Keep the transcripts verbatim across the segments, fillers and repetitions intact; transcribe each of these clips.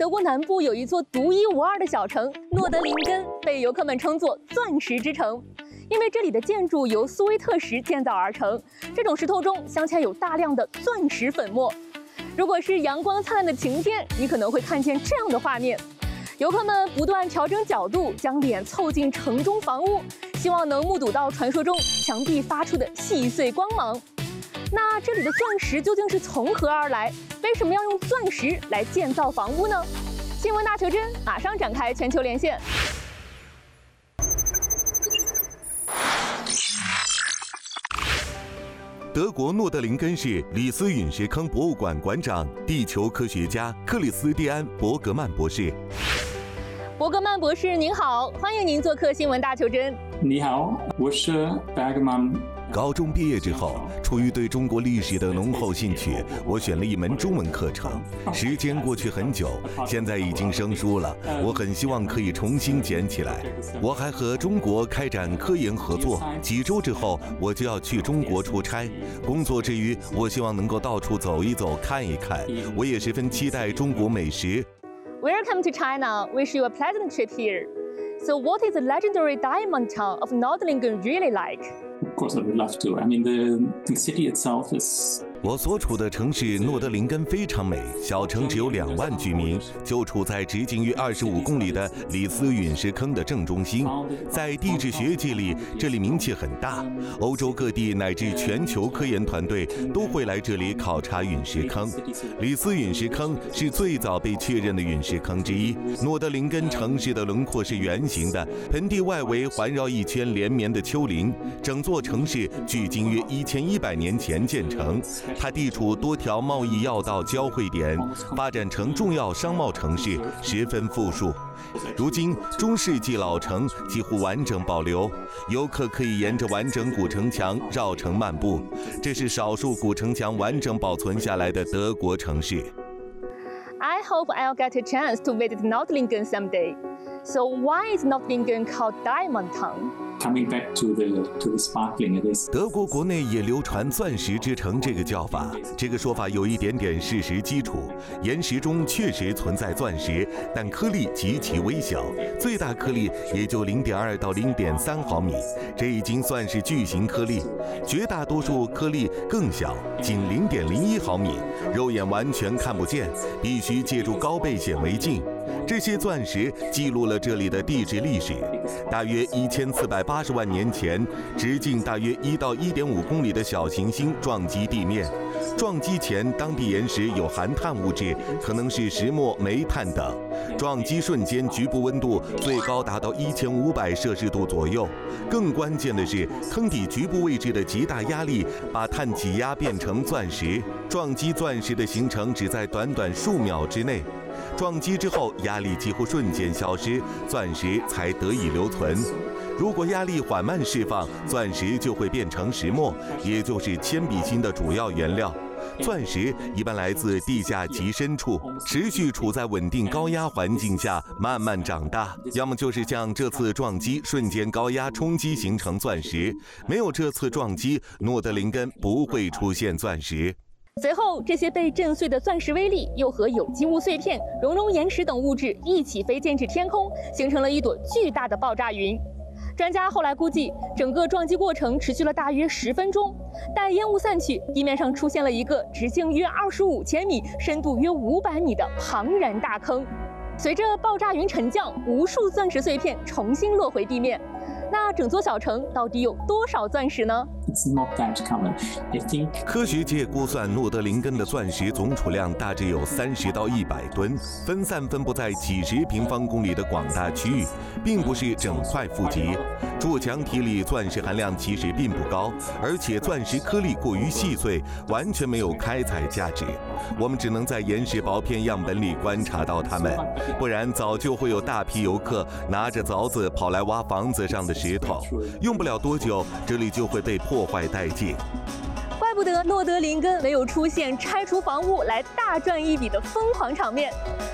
德国南部有一座独一无二的小城诺德林根，被游客们称作“钻石之城”，因为这里的建筑由苏维特石建造而成，这种石头中镶嵌有大量的钻石粉末。如果是阳光灿烂的晴天，你可能会看见这样的画面。游客们不断调整角度，将脸凑近城中房屋，希望能目睹到传说中墙壁发出的细碎光芒。那这里的钻石究竟是从何而来？为什么要用钻石来建造房屋呢？新闻大求真马上展开全球连线。 德国诺德林根市里斯陨石坑博物馆馆长、地球科学家克里斯蒂安·伯格曼博士。 伯格曼博士您好，欢迎您做客新闻大求真。 你好，我是 Bergman。 高中毕业之后，出于对中国历史的浓厚兴趣，我选了一门中文课程。时间过去很久，现在已经生疏了，我很希望可以重新捡起来。我还和中国开展科研合作，几周之后我就要去中国出差。工作之余，我希望能够到处走一走，看一看。我也十分期待中国美食。 Welcome to China. Wish you a pleasant trip here. So, what is the legendary diamond town of Nordlingen really like? Of course, I would love to. I mean, the the city itself is. 我所处的城市诺德林根非常美，小城只有两万居民，就处在直径约二十五公里的里斯陨石坑的正中心。在地质学界里，这里名气很大，欧洲各地乃至全球科研团队都会来这里考察陨石坑。里斯陨石坑是最早被确认的陨石坑之一。诺德林根城市的轮廓是圆形的，盆地外围环绕一圈连绵的丘陵，整座城市距今约一千一百年前建成。它地处多条贸易要道交汇点，发展成重要商贸城市，十分富庶。如今，中世纪老城几乎完整保留，游客可以沿着完整古城墙绕城漫步。这是少数古城墙完整保存下来的德国城市。 I hope I'll get a chance to visit Nordlingen someday. So why is Nordlingen called Diamond Town?Coming back to the to the sparkling, it is. 德国国内也流传“钻石之城”这个叫法，这个说法有一点点事实基础。岩石中确实存在钻石，但颗粒极其微小，最大颗粒也就零点二到零点三毫米，这已经算是巨型颗粒。绝大多数颗粒更小，仅零点零一毫米，肉眼完全看不见，必须借助高倍显微镜。这些钻石记录了这里的地质历史。大约一千四百八十万年前，直径大约一到一点五公里的小行星撞击地面。撞击前，当地岩石有含碳物质，可能是石墨、煤炭等。撞击瞬间，局部温度最高达到一千五百摄氏度左右。更关键的是，坑底局部位置的极大压力把碳挤压变成钻石。撞击钻石的形成只在短短数秒之内。撞击之后，压力几乎瞬间消失，钻石才得以留存。如果压力缓慢释放，钻石就会变成石墨，也就是铅笔芯的主要原料。钻石一般来自地下极深处，持续处在稳定高压环境下慢慢长大，要么就是像这次撞击瞬间高压冲击形成钻石。没有这次撞击，诺德林根不会出现钻石。 随后，这些被震碎的钻石微粒又和有机物碎片、熔融岩石等物质一起飞溅至天空，形成了一朵巨大的爆炸云。专家后来估计，整个撞击过程持续了大约十分钟。待烟雾散去，地面上出现了一个直径约二十五千米、深度约五百米的庞然大坑。随着爆炸云沉降，无数钻石碎片重新落回地面。那整座小城到底有多少钻石呢？ It's not that common. I think. 科学界估算，诺德林根的钻石总储量大致有三十到一百吨，分散分布在几十平方公里的广大区域，并不是整块富集。筑墙体里钻石含量其实并不高，而且钻石颗粒过于细碎，完全没有开采价值。我们只能在岩石薄片样本里观察到它们，不然早就会有大批游客拿着凿子跑来挖房子上的石头，用不了多久，这里就会被破坏殆尽。 怪不得诺德林根没有出现拆除房屋来大赚一笔的疯狂场面。那来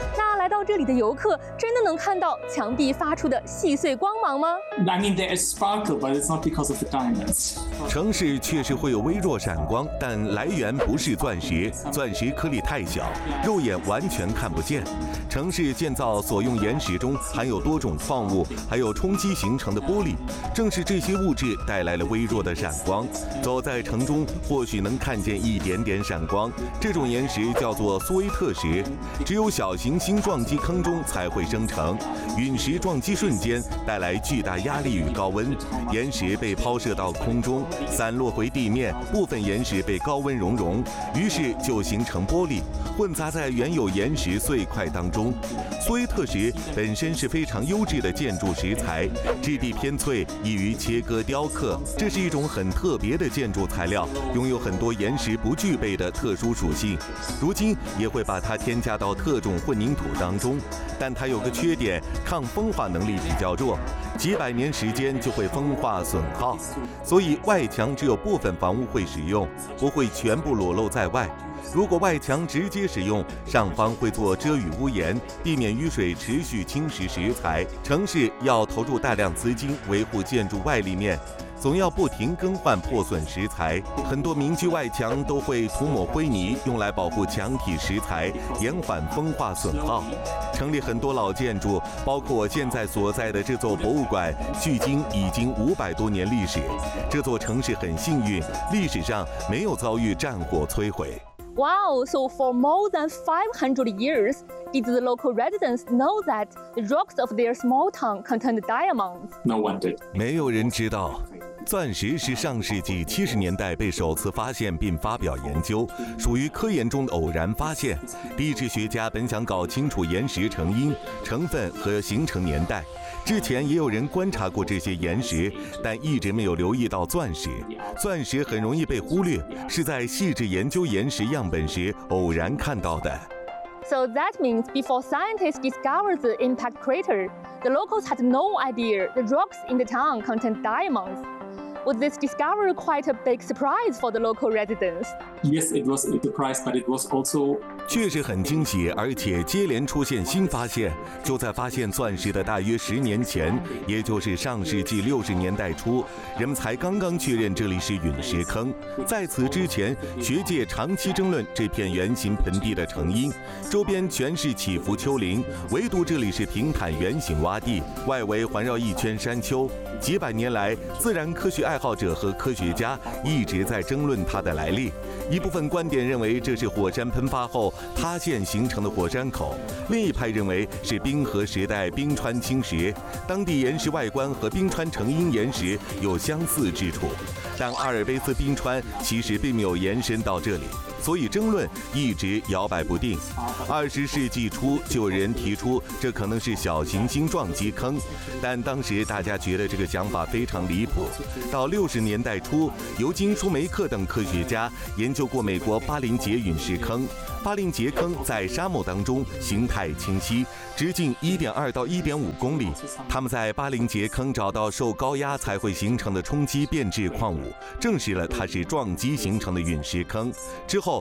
来到这里的游客真的能看到墙壁发出的细碎光芒吗？ I mean, there is sparkle, but it's not because of the diamonds. 城市确实会有微弱闪光，但来源不是钻石，钻石颗粒太小，肉眼完全看不见。城市建造所用岩石中含有多种矿物，还有冲击形成的玻璃，正是这些物质带来了微弱的闪光。走在城中，或许能看见一点点闪光。这种岩石叫做苏威特石，只有小行星撞击坑中才会生成。陨石撞击瞬间带来巨大压力与高温，岩石被抛射到空中，散落回地面，部分岩石被高温熔融，于是就形成玻璃，混杂在原有岩石碎块当中。苏威特石本身是非常优质的建筑石材，质地偏脆，易于切割雕刻。这是一种很特别的建筑材料，拥有很多岩石不具备的特殊属性。如今也会把它添加到特种混凝土当中，但它有个缺点，抗风化能力比较弱，几百年时间就会风化损耗，所以外墙只有部分房屋会使用，不会全部裸露在外。如果外墙直接使用，上方会做遮雨屋檐，避免雨水持续侵蚀石材。城市要投入大量资金维护建筑外立面，总要不停更换破损石材，很多民居外墙都会涂抹灰泥，用来保护墙体石材，延缓风化损耗。城里很多老建筑，包括我现在所在的这座博物馆，距今已经五百多年历史。这座城市很幸运，历史上没有遭遇战火摧毁。 Wow, so for more than five hundred years, did the local residents know that the rocks of their small town contained diamonds? No one did. 没有人知道，钻石是上世纪七十年代被首次发现并发表研究，属于科研中的偶然发现。地质学家本想搞清楚岩石成因、成分和形成年代。之前也有人观察过这些岩石，但一直没有留意到钻石。钻石很容易被忽略，是在细致研究岩石样本时偶然看到的。 So that means before scientists discovered the impact crater, the locals had no idea the rocks in the town contained diamonds. Was this discovery quite a big surprise for the local residents? Yes, it was a surprise, but it was also 确实很惊喜，而且接连出现新发现。就在发现钻石的大约十年前，也就是上世纪六十年代初，人们才刚刚确认这里是陨石坑。在此之前，学界长期争论这片圆形盆地的成因，周边全是起伏丘陵，唯独这里是平坦圆形洼地，外围环绕一圈山丘。几百年来，自然科学爱好者和科学家一直在争论它的来历。一部分观点认为这是火山喷发后塌陷形成的火山口，另一派认为是冰河时代冰川侵蚀。当地岩石外观和冰川成因岩石有相似之处，但阿尔卑斯冰川其实并没有延伸到这里，所以争论一直摇摆不定。二十世纪初就有人提出这可能是小行星撞击坑，但当时大家觉得这个想法非常离谱。到六十年代初，尤金·舒梅克等科学家研究过美国巴林杰陨石坑。巴林杰坑在沙漠当中，形态清晰，直径一点二到一点五公里。他们在巴林杰坑找到受高压才会形成的冲击变质矿物，证实了它是撞击形成的陨石坑。之后